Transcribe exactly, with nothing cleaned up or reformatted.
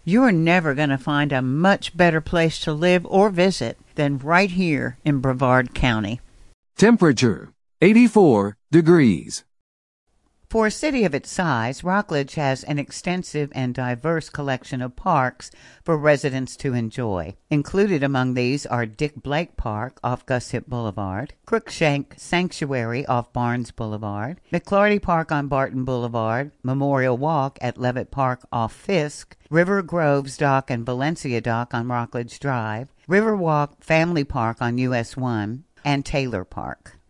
You're never going to find a much better place to live or visit than right here in Brevard County. Temperature, eighty-four degrees. For a city of its size, Rockledge has an extensive and diverse collection of parks for residents to enjoy. Included among these are Dick Blake Park off Guship Boulevard, Crookshank Sanctuary off Barnes Boulevard, McClarty Park on Barton Boulevard, Memorial Walk at Levitt Park off Fisk, River Groves Dock and Valencia Dock on Rockledge Drive, Riverwalk Family Park on U S one, and Taylor Park.